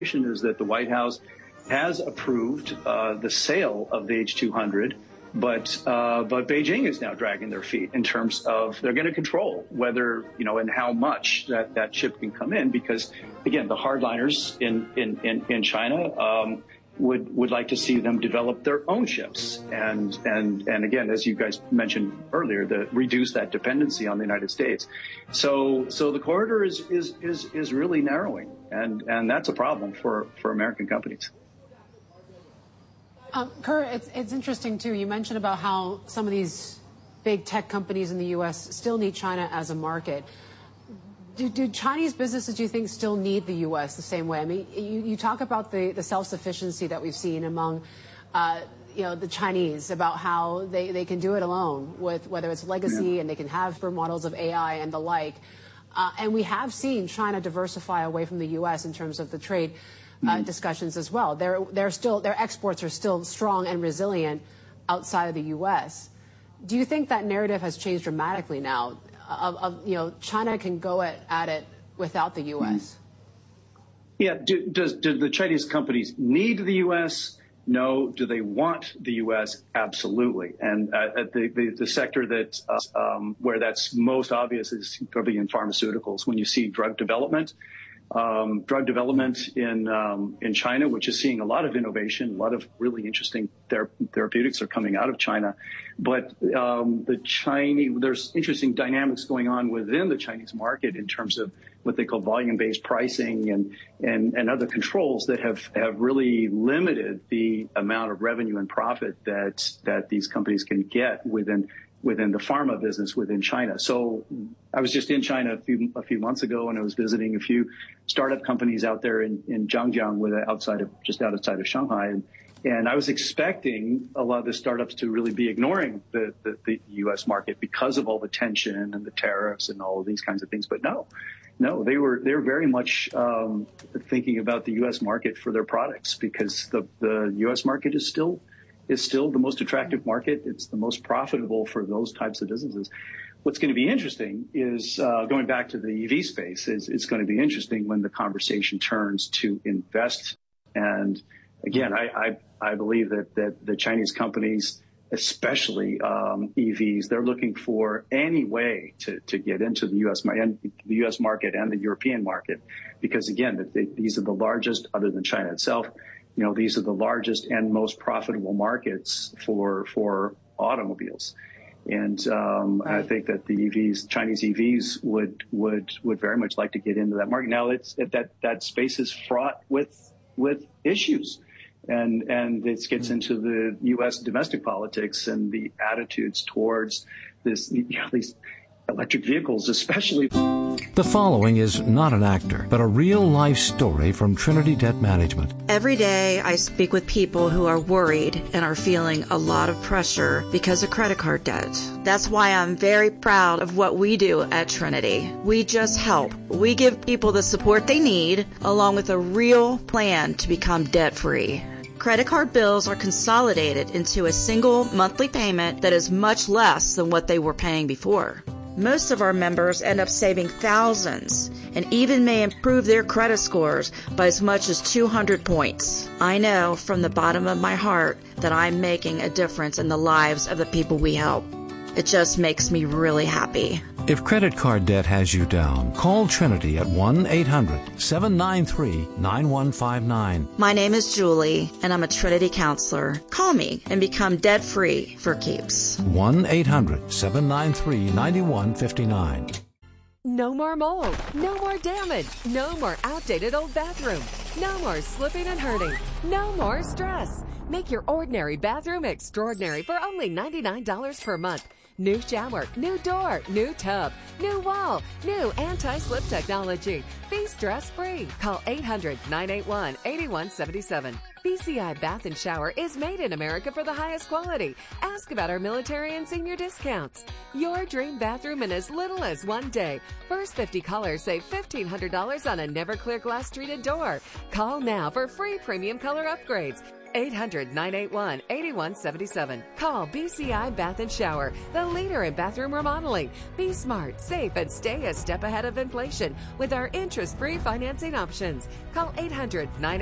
is that the White House has approved the sale of the H-200, but Beijing is now dragging their feet in terms of they're going to control whether, and how much that chip can come in, because, again, the hardliners in China would like to see them develop their own chips. And again, as you guys mentioned earlier, reduce that dependency on the United States. So the corridor is really narrowing, and that's a problem for American companies. Kurt, it's interesting, too. You mentioned about how some of these big tech companies in the U.S. still need China as a market. Do Chinese businesses, do you think, still need the U.S. the same way? I mean, you talk about the self-sufficiency that we've seen among, the Chinese, about how they can do it alone with whether it's legacy and they can have models of AI and the like. And we have seen China diversify away from the U.S. in terms of the trade discussions as well. Their exports are still strong and resilient outside of the U.S. Do you think that narrative has changed dramatically now? China can go at it without the U.S. Yeah. Do the Chinese companies need the U.S.? No. Do they want the U.S.? Absolutely. And the sector that where that's most obvious is probably in pharmaceuticals. When you see drug development in China, which is seeing a lot of innovation, a lot of really interesting therapeutics are coming out of China. But there's interesting dynamics going on within the Chinese market in terms of what they call volume-based pricing and other controls that have really limited the amount of revenue and profit that these companies can get within the pharma business within China. So I was just in China a few months ago, and I was visiting a few startup companies out there in Zhangjiang, just outside of Shanghai. And I was expecting a lot of the startups to really be ignoring the U.S. market because of all the tension and the tariffs and all of these kinds of things. But no, they were very much thinking about the U.S. market for their products, because the U.S. market is still the most attractive market. It's the most profitable for those types of businesses. What's going to be interesting is going back to the EV space. It's going to be interesting when the conversation turns to invest. And again, I believe that the Chinese companies, especially EVs, they're looking for any way to get into the U.S. market and the European market, because again, these are the largest, other than China itself. These are the largest and most profitable markets for automobiles. And I think that the Chinese EVs would very much like to get into that market. Now, that space is fraught with issues, and it gets into the U.S. domestic politics and the attitudes towards these electric vehicles, especially. The following is not an actor, but a real-life story from Trinity Debt Management. Every day I speak with people who are worried and are feeling a lot of pressure because of credit card debt. That's why I'm very proud of what we do at Trinity. We just help. We give people the support they need, along with a real plan to become debt-free. Credit card bills are consolidated into a single monthly payment that is much less than what they were paying before. Most of our members end up saving thousands and even may improve their credit scores by as much as 200 points. I know from the bottom of my heart that I'm making a difference in the lives of the people we help. It just makes me really happy. If credit card debt has you down, call Trinity at 1-800-793-9159. My name is Julie, and I'm a Trinity counselor. Call me and become debt-free for keeps. 1-800-793-9159. No more mold, no more damage, no more outdated old bathroom, no more slipping and hurting, no more stress. Make your ordinary bathroom extraordinary for only $99 per month. New shower, new door, new tub, new wall, new anti-slip technology. Be stress-free. Call 800-981-8177. BCI Bath and Shower is made in America for the highest quality. Ask about our military and senior discounts. Your dream bathroom in as little as 1 day. First 50 callers save $1,500 on a never clear glass treated door. Call now for free premium color upgrades. 800-981-8177. Call BCI Bath and Shower, the leader in bathroom remodeling. Be smart, safe, and stay a step ahead of inflation with our interest-free financing options. Call 800-981-8177.